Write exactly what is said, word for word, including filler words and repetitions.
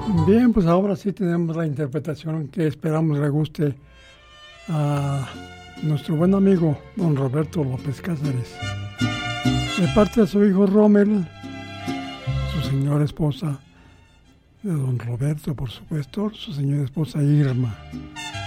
Bien, pues ahora sí tenemos la interpretación que esperamos le guste a nuestro buen amigo don Roberto López Cáceres. De parte de su hijo Rommel, su señora esposa, de don Roberto, por supuesto, su señora esposa Irma.